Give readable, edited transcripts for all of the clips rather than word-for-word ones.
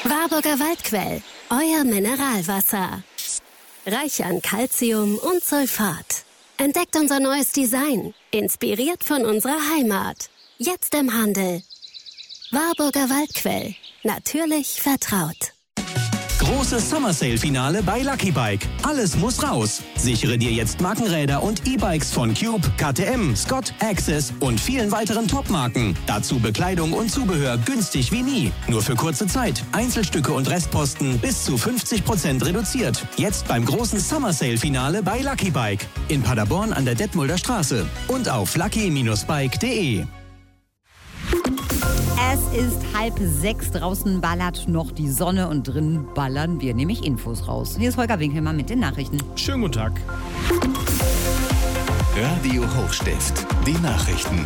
Warburger Waldquell, euer Mineralwasser. Reich an Calcium und Sulfat. Entdeckt unser neues Design, inspiriert von unserer Heimat. Jetzt im Handel. Warburger Waldquell, natürlich vertraut. Großes Summer Sale Finale bei Lucky Bike. Alles muss raus. Sichere dir jetzt Markenräder und E-Bikes von Cube, KTM, Scott, Access und vielen weiteren Top-Marken. Dazu Bekleidung und Zubehör günstig wie nie. Nur für kurze Zeit. Einzelstücke und Restposten bis zu 50% reduziert. Jetzt beim großen Summer Sale Finale bei Lucky Bike. In Paderborn an der Detmolder Straße. Und auf lucky-bike.de. Es ist 5:30, draußen ballert noch die Sonne und drin ballern wir nämlich Infos raus. Hier ist Holger Winkelmann mit den Nachrichten. Schönen guten Tag. Radio Hochstift, die Nachrichten.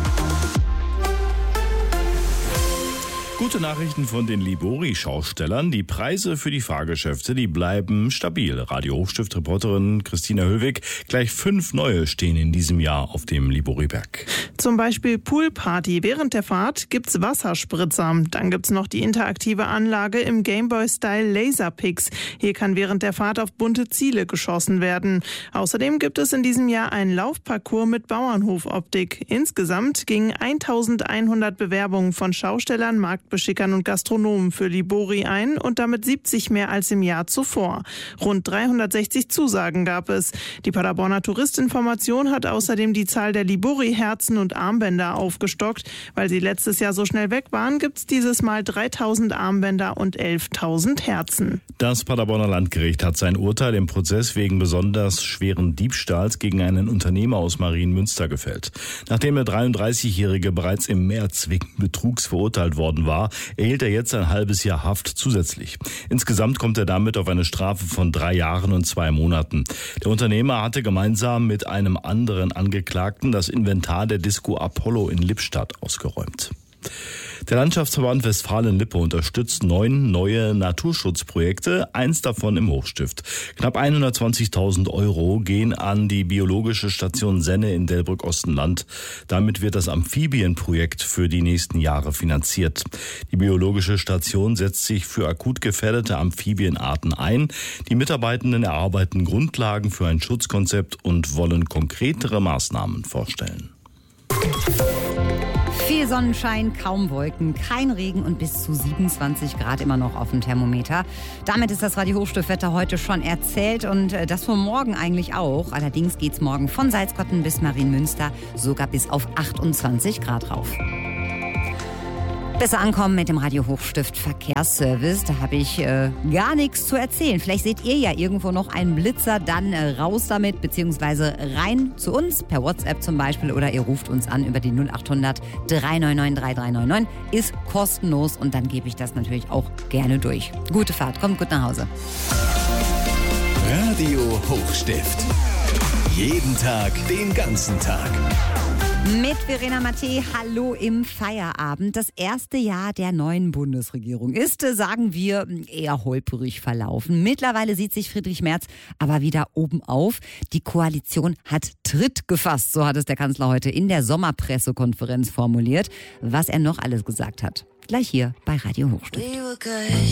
Gute Nachrichten von den Libori-Schaustellern. Die Preise für die Fahrgeschäfte, die bleiben stabil. Radio Hochstift-Reporterin Christina Höllwig. Gleich 5 neue stehen in diesem Jahr auf dem Libori-Berg. Zum Beispiel Poolparty. Während der Fahrt gibt's Wasserspritzer. Dann gibt's noch die interaktive Anlage im Gameboy-Style Laserpix. Hier kann während der Fahrt auf bunte Ziele geschossen werden. Außerdem gibt es in diesem Jahr einen Laufparcours mit Bauernhofoptik. Insgesamt gingen 1100 Bewerbungen von Schaustellern, Marktbeschickern und Gastronomen für Libori ein und damit 70 mehr als im Jahr zuvor. Rund 360 Zusagen gab es. Die Paderborner Touristinformation hat außerdem die Zahl der Libori-Herzen und Armbänder aufgestockt. Weil sie letztes Jahr so schnell weg waren, gibt es dieses Mal 3000 Armbänder und 11.000 Herzen. Das Paderborner Landgericht hat sein Urteil im Prozess wegen besonders schweren Diebstahls gegen einen Unternehmer aus Marienmünster gefällt. Nachdem der 33-Jährige bereits im März wegen Betrugs verurteilt worden war, erhielt er jetzt ein halbes Jahr Haft zusätzlich. Insgesamt kommt er damit auf eine Strafe von 3 Jahren und 2 Monaten. Der Unternehmer hatte gemeinsam mit einem anderen Angeklagten das Inventar der Disco Apollo in Lippstadt ausgeräumt. Der Landschaftsverband Westfalen-Lippe unterstützt 9 neue Naturschutzprojekte, eins davon im Hochstift. Knapp 120.000 € gehen an die biologische Station Senne in Delbrück-Ostenland. Damit wird das Amphibienprojekt für die nächsten Jahre finanziert. Die biologische Station setzt sich für akut gefährdete Amphibienarten ein. Die Mitarbeitenden erarbeiten Grundlagen für ein Schutzkonzept und wollen konkretere Maßnahmen vorstellen. Viel Sonnenschein, kaum Wolken, kein Regen und bis zu 27 Grad immer noch auf dem Thermometer. Damit ist das Radio Hochstift-Wetter heute schon erzählt und das für morgen eigentlich auch. Allerdings geht's morgen von Salzkotten bis Marienmünster sogar bis auf 28 Grad rauf. Besser ankommen mit dem Radio Hochstift Verkehrsservice. Da habe ich gar nichts zu erzählen. Vielleicht seht ihr ja irgendwo noch einen Blitzer, dann raus damit, beziehungsweise rein zu uns, per WhatsApp zum Beispiel, oder ihr ruft uns an über die 0800 399 3399. Ist kostenlos und dann gebe ich das natürlich auch gerne durch. Gute Fahrt, kommt gut nach Hause. Radio Hochstift. Jeden Tag, den ganzen Tag. Mit Verena Matthä, hallo im Feierabend. Das erste Jahr der neuen Bundesregierung ist, sagen wir, eher holperig verlaufen. Mittlerweile sieht sich Friedrich Merz aber wieder oben auf. Die Koalition hat Tritt gefasst, so hat es der Kanzler heute in der Sommerpressekonferenz formuliert. Was er noch alles gesagt hat, gleich hier bei Radio Hochstift.